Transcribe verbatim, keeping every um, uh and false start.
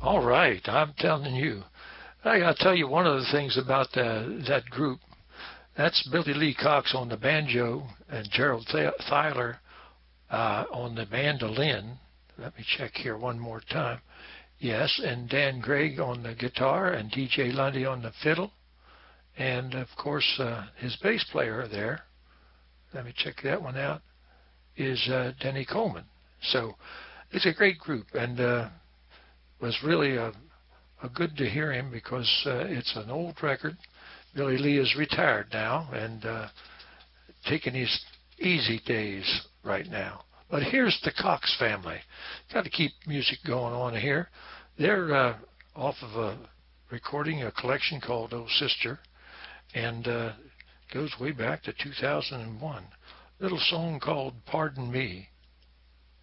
All right, I'm telling you. I got to tell you one of the things about the, that group. That's Billy Lee Cox on the banjo and Gerald Thaler uh, on the mandolin. Let me check here one more time. Yes, and Dan Gregg on the guitar and D J Lundy on the fiddle. And, of course, uh, his bass player there, let me check that one out, is uh, Denny Coleman. So it's a great group, and uh, was really a, a good to hear him because uh, it's an old record. Billy Lee is retired now and uh, taking his easy days right now. But here's the Cox family. Got to keep music going on here. They're uh, off of a recording, a collection called Oh Sister, and uh, goes way back to two thousand one. Little song called Pardon Me.